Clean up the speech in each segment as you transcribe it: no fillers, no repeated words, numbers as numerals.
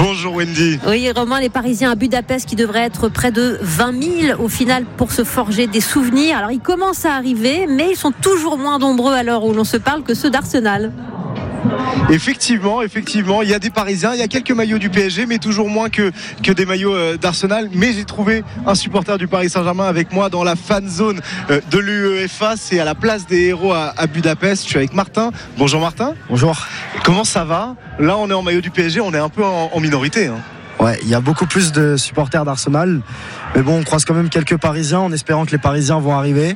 Bonjour Wendy. Oui, Romain, les Parisiens à Budapest qui devraient être près de 20 000 au final pour se forger des souvenirs. Alors ils commencent à arriver, mais ils sont toujours moins nombreux à l'heure où l'on se parle que ceux d'Arsenal. Effectivement, il y a des Parisiens, il y a quelques maillots du PSG, mais toujours moins que des maillots d'Arsenal. Mais j'ai trouvé un supporter du Paris Saint-Germain avec moi dans la fan zone de l'UEFA. C'est à la place des héros à Budapest. Je suis avec Martin. Bonjour Martin. Bonjour. Comment ça va ? Là, on est en maillot du PSG, on est un peu en minorité. Ouais, il y a beaucoup plus de supporters d'Arsenal. Mais bon, on croise quand même quelques Parisiens en espérant que les Parisiens vont arriver.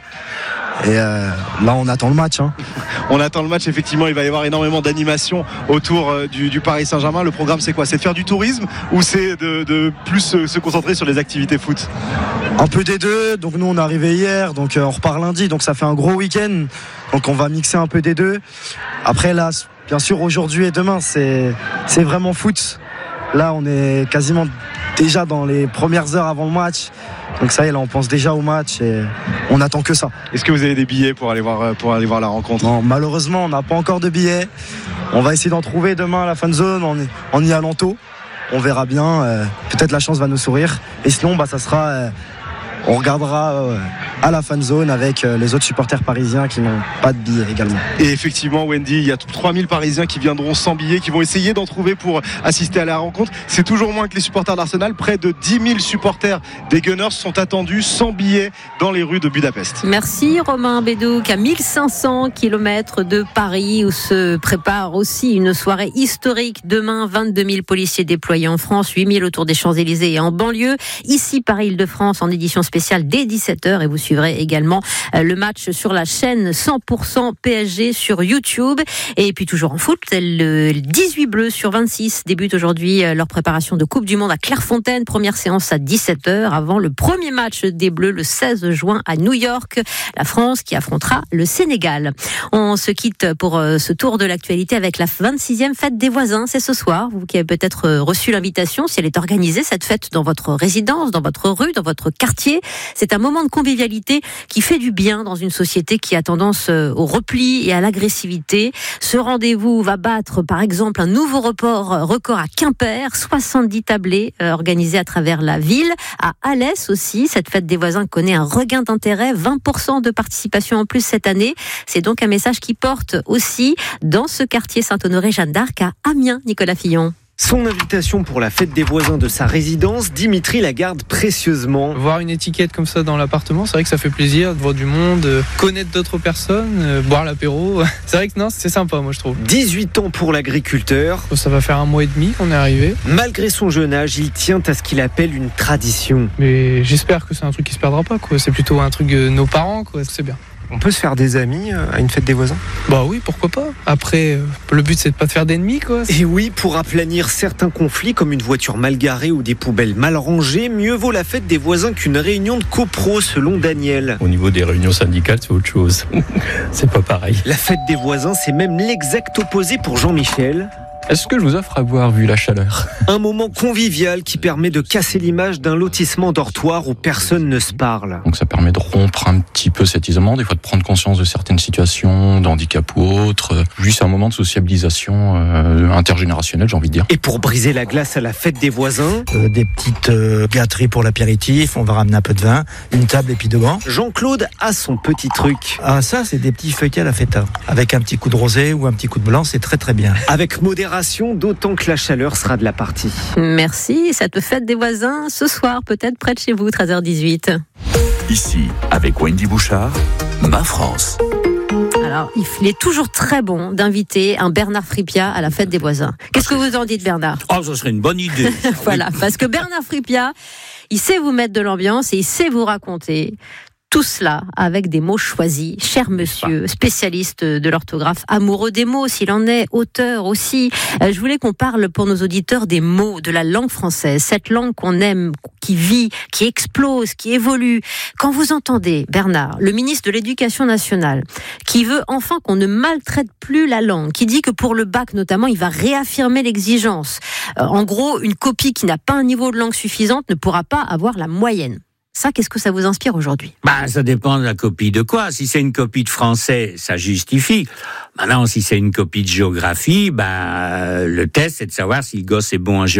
Et là, on attend le match. On attend le match, effectivement. Il va y avoir énormément d'animation autour du Paris Saint-Germain. Le programme, c'est quoi ? C'est de faire du tourisme ou c'est de plus se concentrer sur les activités foot ? Un peu des deux. Donc nous, on est arrivé hier. Donc on repart lundi. Donc ça fait un gros week-end. Donc on va mixer un peu des deux. Après, là, bien sûr, aujourd'hui et demain, c'est vraiment foot. Là, on est quasiment déjà dans les premières heures avant le match. Donc ça y est, là, on pense déjà au match et on attend que ça. Est-ce que vous avez des billets pour aller voir la rencontre ? Non, malheureusement, on n'a pas encore de billets. On va essayer d'en trouver demain à la fan zone en y allant tôt. On verra bien. Peut-être la chance va nous sourire. Et sinon, ça sera... on regardera à la fan zone avec les autres supporters parisiens qui n'ont pas de billets également. Et effectivement, Wendy, il y a 3000 Parisiens qui viendront sans billets, qui vont essayer d'en trouver pour assister à la rencontre. C'est toujours moins que les supporters d'Arsenal. Près de 10 000 supporters des Gunners sont attendus sans billets dans les rues de Budapest. Merci Romain Bédouc. À 1500 km de Paris où se prépare aussi une soirée historique. Demain, 22 000 policiers déployés en France, 8 000 autour des Champs-Élysées et en banlieue. Ici, Paris-Île-de-France en édition spéciale dès 17h et vous suivrez également le match sur la chaîne 100% PSG sur YouTube. Et puis toujours en foot, le 18 Bleus sur 26 débute aujourd'hui leur préparation de Coupe du Monde à Clairefontaine. Première séance à 17h avant le premier match des Bleus le 16 juin à New York. La France qui affrontera le Sénégal. On se quitte pour ce tour de l'actualité avec la 26e fête des voisins. C'est ce soir. Vous qui avez peut-être reçu l'invitation, si elle est organisée, cette fête dans votre résidence, dans votre rue, dans votre quartier. C'est un moment de convivialité qui fait du bien dans une société qui a tendance au repli et à l'agressivité. Ce rendez-vous va battre par exemple un nouveau record à Quimper, 70 tablés organisés à travers la ville. À Alès aussi, cette fête des voisins connaît un regain d'intérêt, 20% de participation en plus cette année. C'est donc un message qui porte aussi dans ce quartier Saint-Honoré-Jeanne d'Arc à Amiens, Nicolas Fillon. Son invitation pour la fête des voisins de sa résidence, Dimitri la garde précieusement. Voir une étiquette comme ça dans l'appartement, c'est vrai que ça fait plaisir de voir du monde, connaître d'autres personnes, boire l'apéro. C'est vrai que non, c'est sympa, moi je trouve. 18 ans pour l'agriculteur. Ça va faire 1 mois et demi qu'on est arrivé. Malgré son jeune âge, il tient à ce qu'il appelle une tradition. Mais j'espère que c'est un truc qui se perdra pas, quoi. C'est plutôt un truc de nos parents, quoi. C'est bien. On peut se faire des amis à une fête des voisins ? Bah oui, pourquoi pas. Après, le but c'est de pas te faire d'ennemis, quoi. Et oui, pour aplanir certains conflits comme une voiture mal garée ou des poubelles mal rangées, mieux vaut la fête des voisins qu'une réunion de copro selon Daniel. Au niveau des réunions syndicales, c'est autre chose. C'est pas pareil. La fête des voisins, c'est même l'exact opposé pour Jean-Michel. Est-ce que je vous offre à boire vu la chaleur ? Un moment convivial qui permet de casser l'image d'un lotissement dortoir où personne ne se parle. Donc ça permet de rompre un petit peu cet isolement, des fois de prendre conscience de certaines situations, d'handicap ou autres. Juste un moment de sociabilisation intergénérationnelle, j'ai envie de dire. Et pour briser la glace à la fête des voisins, Des petites gâteries pour l'apéritif, on va ramener un peu de vin, une table et puis 2 bancs. Jean-Claude a son petit truc. Ah ça, c'est des petits feuilletés à la feta. Avec un petit coup de rosé ou un petit coup de blanc, c'est très très bien. Avec modération, d'autant que la chaleur sera de la partie. Merci. Cette fête des voisins ce soir, peut-être près de chez vous, 13h18. Ici, avec Wendy Bouchard, Ma France. Alors, il est toujours très bon d'inviter un Bernard Fripia à la fête des voisins. Qu'est-ce que vous en dites, Bernard ? Oh, ça serait une bonne idée. Voilà, parce que Bernard Fripia, il sait vous mettre de l'ambiance et il sait vous raconter tout cela avec des mots choisis. Cher monsieur, spécialiste de l'orthographe, amoureux des mots s'il en est, auteur aussi. Je voulais qu'on parle pour nos auditeurs des mots, de la langue française. Cette langue qu'on aime, qui vit, qui explose, qui évolue. Quand vous entendez, Bernard, le ministre de l'Éducation nationale, qui veut enfin qu'on ne maltraite plus la langue, qui dit que pour le bac notamment, il va réaffirmer l'exigence. En gros, une copie qui n'a pas un niveau de langue suffisante ne pourra pas avoir la moyenne. Ça, qu'est-ce que ça vous inspire aujourd'hui ? Ça dépend de la copie de quoi. Si c'est une copie de français, ça justifie. Maintenant, si c'est une copie de géographie, le test, c'est de savoir si le gosse est bon en géographie.